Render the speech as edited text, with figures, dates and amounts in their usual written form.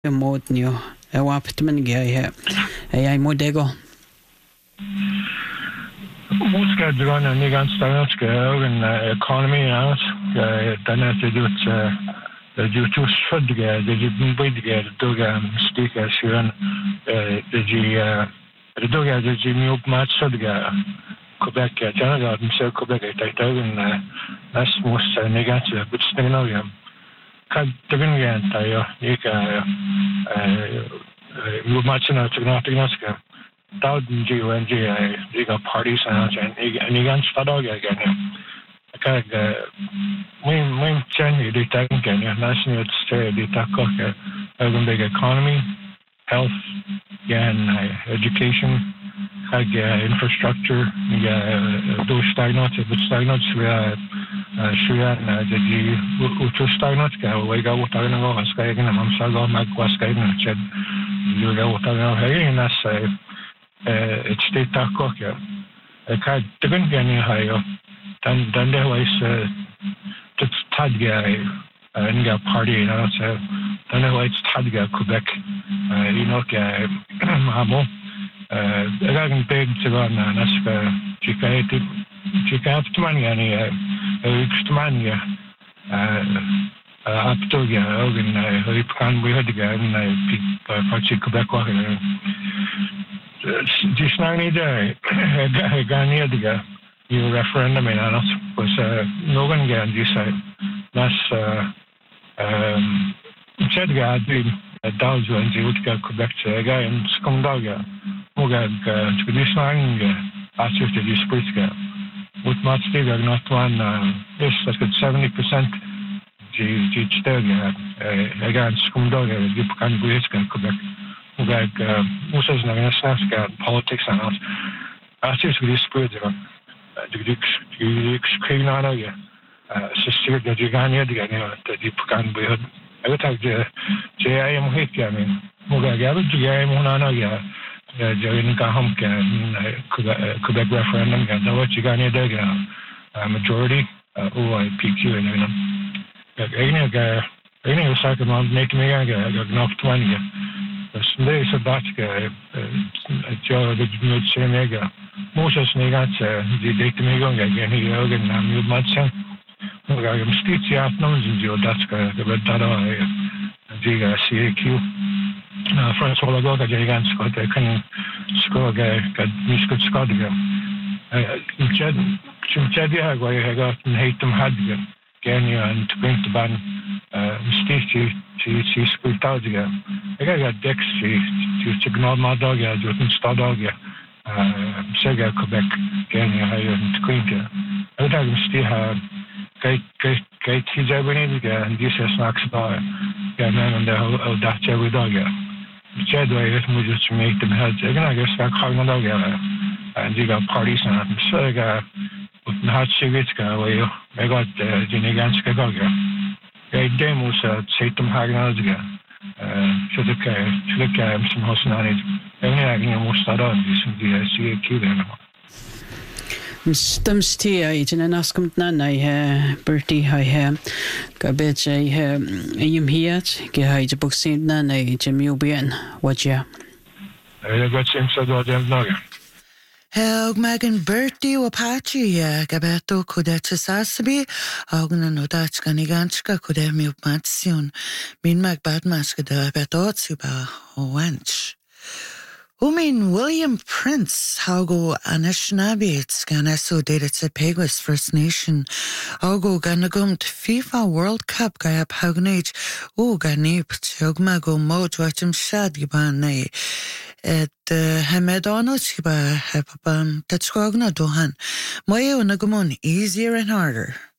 Modnio waptman gaya ai modego Muska drona nigan stanska and economy out dana to do you too should get the you wait to get doga stick as you the doga the new match should get Quebec Canada himself Quebec and that's most negative but still kad tagen yan tayo ika lumachina tugnatignaska daud NGO ika parties and igan stadog again kag main change the tagen national state the takoka the economy health and education kag infrastructure those stagnated but stagnated Shuyan the utu stagnant ga wega utagna go askaigna mamsago magwaskaigna ched yuga utagna hey nas it's state takokya ka tagun gani hayo dan de wais tut tadga nga party na so dan de wais tadga Quebec ka mamo again big to na naska chika tmani Extmania Aptogia, Ogan, Hurrican, we had to go and Pachi Quebec. Just now, Gania, you referendum in us was no one gan this side. That's Chedga Dawes and the Utka Quebec, a guy in Skundaga, Mogag, to this line, Ashes to this Priska. With much bigger, not one, this, that's got 70%. Again, Skumdoga, you can go to Quebec. Mogag, Musas Nagasaska, politics and us. Ashes with this spread, the Skrinaga, Sister Gagania, the Deep can be. I would have the JIM Hit, I mean, Mogag, JIM Hunanaga. During Quebec referendum, and what you got near the majority, OIPQ, and any of Sacramento make me enough 20. Sunday Sabatka, Joe, the same mega. Moses Negats, the date me going again, he organ, you might say. I'm Stitchy afternoons in Geodatska, the Red Dada, Giga CAQ. François Lagoga Jagan Scott, I can score got Miskut Scottiga. Chimchadia, I got and hate them Hadga, Gania, and to bring the band, she squeaked out again. I got Dex, she ignore my dog, I didn't start dog, Sega, Quebec, Gania, and to Quinta. I would have him still have great he's ever needed, and this is knocks about it. Yeah, man, and the Dutch every dog. Jedway is we just make them heads. I guess that calling dog, and you got parties and so I got with hot cigarettes away. I got the Jiniganska dog. I demos say them hanging out again. Should look at some Hosanani. Everything almost started on this in the CAQ then. Stumstia in an ascom nana Bertie I gabet yum hiat gehaid boxing nana Jamubian what ya I got some sort of them nugget. Helg Megan Bertie Wapachi gabeto kudet sasabi augna no dach ganiganchka kudemi upmatsion min mag badmaska de betotsuba wench. Umin William Prince, Haugo Anishnabiets, Ganeso dated se Peguis First Nation, Haugo Ganagumt FIFA World Cup Gayap Hagnage, Ganip, Chogmago Moj Wachim Shad Gibane, et Hamedonos Giba Hepapam, Tatskogna Dohan, Moyo Nagumon, easier and harder.